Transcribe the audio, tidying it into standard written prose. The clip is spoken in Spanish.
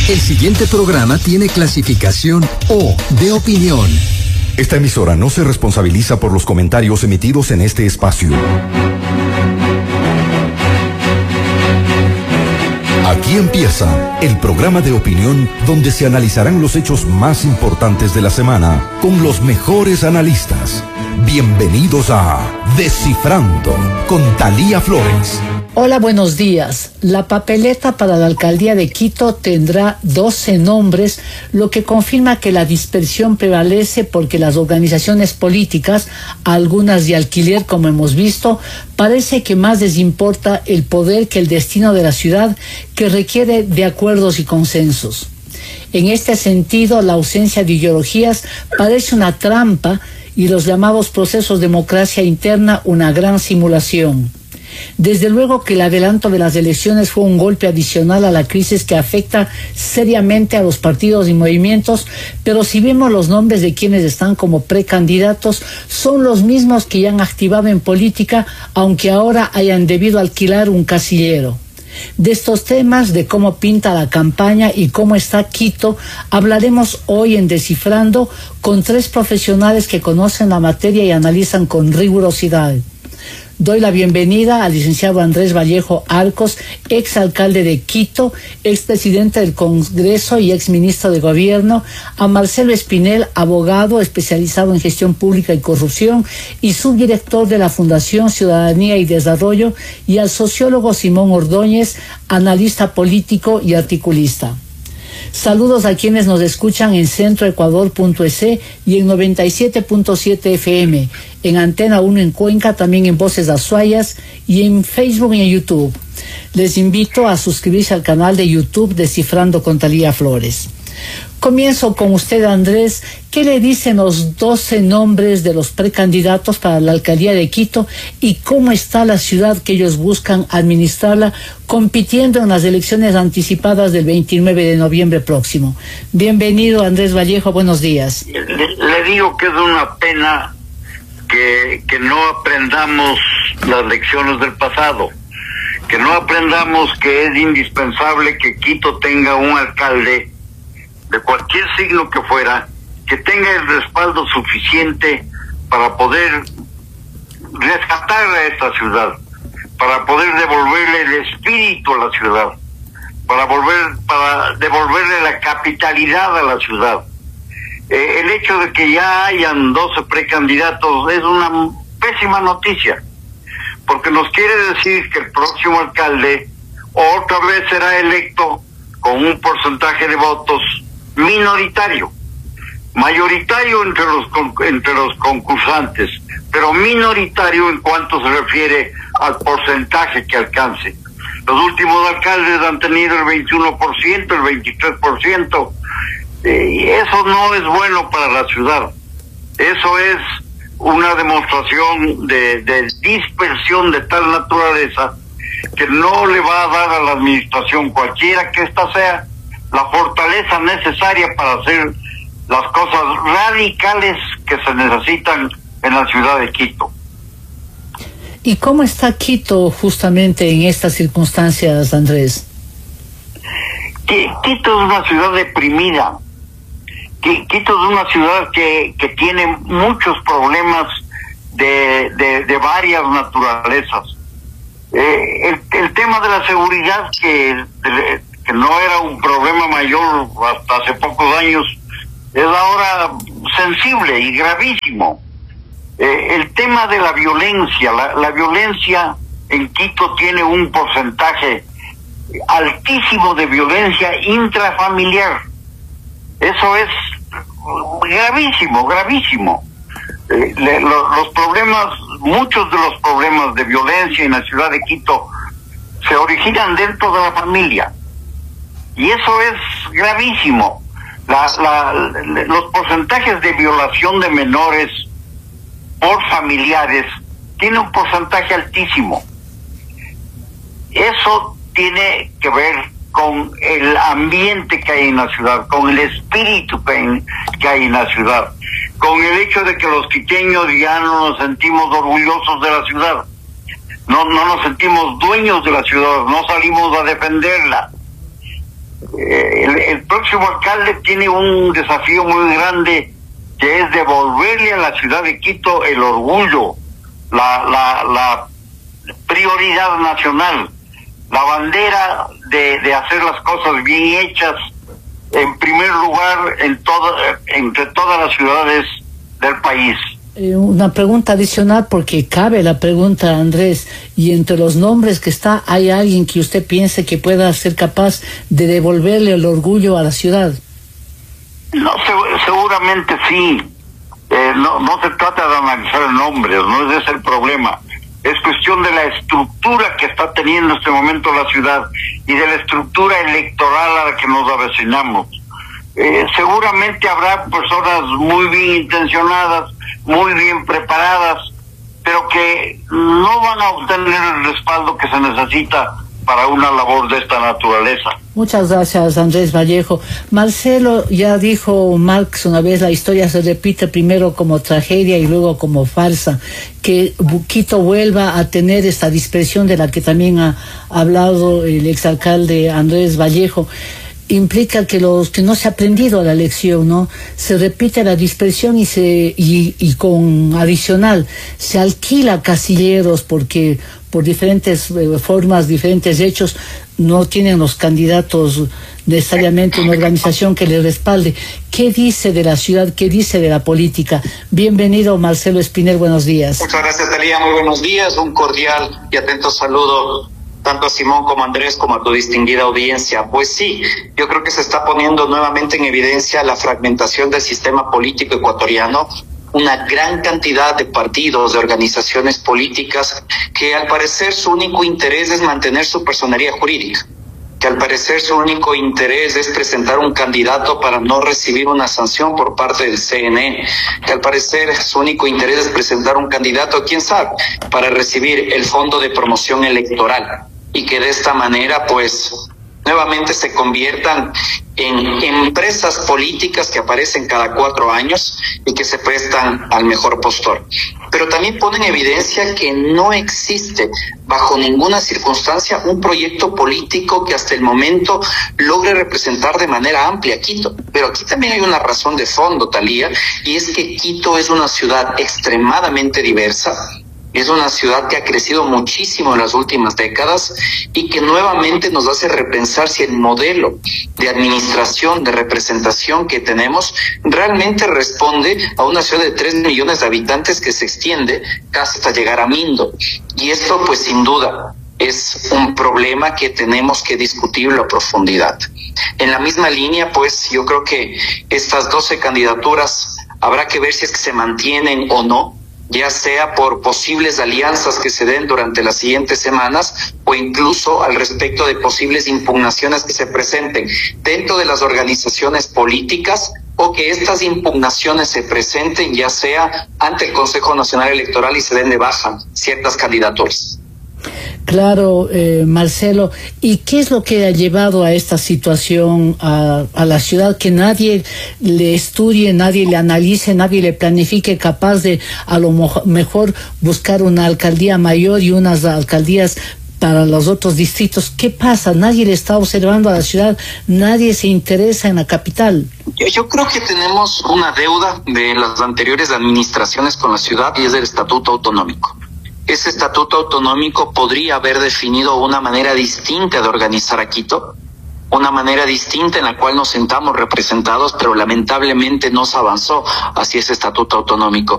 El siguiente programa tiene clasificación O, de opinión. Esta emisora no se responsabiliza por los comentarios emitidos en este espacio. Aquí empieza el programa de opinión donde se analizarán los hechos más importantes de la semana con los mejores analistas. Bienvenidos a Descifrando con Thalía Flores. Hola, buenos días. La papeleta para la alcaldía de Quito tendrá 12 nombres, lo que confirma que la dispersión prevalece porque las organizaciones políticas, algunas de alquiler como hemos visto, parece que más les importa el poder que el destino de la ciudad, que requiere de acuerdos y consensos. En este sentido, la ausencia de ideologías parece una trampa y los llamados procesos de democracia interna una gran simulación. Desde luego que el adelanto de las elecciones fue un golpe adicional a la crisis que afecta seriamente a los partidos y movimientos, pero si vemos los nombres de quienes están como precandidatos, son los mismos que ya han activado en política, aunque ahora hayan debido alquilar un casillero. De estos temas, de cómo pinta la campaña y cómo está Quito, hablaremos hoy en Descifrando con 3 profesionales que conocen la materia y analizan con rigurosidad. Doy la bienvenida al licenciado Andrés Vallejo Arcos, exalcalde de Quito, expresidente del Congreso y exministro de Gobierno, a Marcelo Espinel, abogado especializado en gestión pública y corrupción y subdirector de la Fundación Ciudadanía y Desarrollo, y al sociólogo Simón Ordóñez, analista político y articulista. Saludos a quienes nos escuchan en centroecuador.es y en 97.7 FM, en Antena 1 en Cuenca, también en Voces Azuayas y en Facebook y en YouTube. Les invito a suscribirse al canal de YouTube Descifrando con Thalía Flores. Comienzo con usted, Andrés. ¿Qué le dicen los 12 nombres de los precandidatos para la alcaldía de Quito y cómo está la ciudad que ellos buscan administrarla, compitiendo en las elecciones anticipadas del 29 de noviembre próximo? Bienvenido, Andrés Vallejo, buenos días. Le digo que es una pena que no aprendamos las lecciones del pasado, que no aprendamos que es indispensable que Quito tenga un alcalde de cualquier signo que fuera, que tenga el respaldo suficiente para poder rescatar a esta ciudad, para poder devolverle el espíritu a la ciudad, para devolverle la capitalidad a la ciudad. El hecho de que ya hayan 12 precandidatos es una pésima noticia, porque nos quiere decir que el próximo alcalde otra vez será electo con un porcentaje de votos minoritario, mayoritario entre los concursantes, pero minoritario en cuanto se refiere al porcentaje que alcance. Los últimos alcaldes han tenido el 21%, el 23%, y eso no es bueno para la ciudad. Eso es una demostración de dispersión de tal naturaleza que no le va a dar a la administración, cualquiera que ésta sea, la fortaleza necesaria para hacer las cosas radicales que se necesitan en la ciudad de Quito. ¿Y cómo está Quito justamente en estas circunstancias, Andrés? Quito es una ciudad deprimida. Quito es una ciudad que tiene muchos problemas de varias naturalezas. El tema de la seguridad, que no era un problema mayor hasta hace pocos años, es ahora sensible y gravísimo. El tema de la violencia, la violencia en Quito tiene un porcentaje altísimo de violencia intrafamiliar. Eso es gravísimo, gravísimo. Los problemas, muchos de los problemas de violencia en la ciudad de Quito se originan dentro de la familia. Y eso es gravísimo. Los porcentajes de violación de menores por familiares tienen un porcentaje altísimo. Eso tiene que ver con el ambiente que hay en la ciudad, con el espíritu que hay en la ciudad, con el hecho de que los quiteños ya no nos sentimos orgullosos de la ciudad, no nos sentimos dueños de la ciudad, no salimos a defenderla. El próximo alcalde tiene un desafío muy grande, que es devolverle a la ciudad de Quito el orgullo, la prioridad nacional, la bandera de hacer las cosas bien hechas, en primer lugar entre todas las ciudades del país. Una pregunta adicional, porque cabe la pregunta, Andrés, y entre los nombres que está, ¿hay alguien que usted piense que pueda ser capaz de devolverle el orgullo a la ciudad? No, seguramente sí. No se trata de analizar nombres, no es ese el problema. Es cuestión de la estructura que está teniendo en este momento la ciudad y de la estructura electoral a la que nos avecinamos. Seguramente habrá personas muy bien intencionadas, muy bien preparadas, pero que no van a obtener el respaldo que se necesita para una labor de esta naturaleza. Muchas gracias, Andrés Vallejo. Marcelo, ya dijo Marx una vez, la historia se repite primero como tragedia y luego como farsa. Que Quito vuelva a tener esta dispersión de la que también ha hablado el exalcalde Andrés Vallejo, implica que no se ha aprendido la lección, ¿no? Se repite la dispersión y con adicional se alquila casilleros porque por diferentes formas, diferentes hechos, no tienen los candidatos necesariamente una organización que les respalde. ¿Qué dice de la ciudad? ¿Qué dice de la política? Bienvenido, Marcelo Espinel, buenos días. Muchas gracias, Talía, muy buenos días, un cordial y atento saludo tanto a Simón como a Andrés como a tu distinguida audiencia. Pues sí, yo creo que se está poniendo nuevamente en evidencia la fragmentación del sistema político ecuatoriano, una gran cantidad de partidos, de organizaciones políticas que al parecer su único interés es mantener su personería jurídica, que al parecer su único interés es presentar un candidato para no recibir una sanción por parte del CNN, que al parecer su único interés es presentar un candidato, quién sabe, para recibir el fondo de promoción electoral, y que de esta manera pues nuevamente se conviertan en empresas políticas que aparecen cada 4 años y que se prestan al mejor postor. Pero también pone en evidencia que no existe bajo ninguna circunstancia un proyecto político que hasta el momento logre representar de manera amplia a Quito. Pero aquí también hay una razón de fondo, Talía, y es que Quito es una ciudad extremadamente diversa. Es una ciudad que ha crecido muchísimo en las últimas décadas y que nuevamente nos hace repensar si el modelo de administración, de representación que tenemos realmente responde a una ciudad de 3 millones de habitantes que se extiende casi hasta llegar a Mindo. Y esto pues sin duda es un problema que tenemos que discutirlo a profundidad. En la misma línea pues yo creo que estas 12 candidaturas habrá que ver si es que se mantienen o no, ya sea por posibles alianzas que se den durante las siguientes semanas o incluso al respecto de posibles impugnaciones que se presenten dentro de las organizaciones políticas, o que estas impugnaciones se presenten ya sea ante el Consejo Nacional Electoral y se den de baja ciertas candidaturas. Claro, Marcelo, ¿y qué es lo que ha llevado a esta situación a la ciudad, que nadie le estudie, nadie le analice, nadie le planifique, capaz de a lo mejor buscar una alcaldía mayor y unas alcaldías para los otros distritos? ¿Qué pasa? Nadie le está observando a la ciudad, nadie se interesa en la capital. Yo creo que tenemos una deuda de las anteriores administraciones con la ciudad y es el estatuto autonómico. Ese estatuto autonómico podría haber definido una manera distinta de organizar a Quito, una manera distinta en la cual nos sentamos representados, pero lamentablemente no se avanzó hacia ese estatuto autonómico.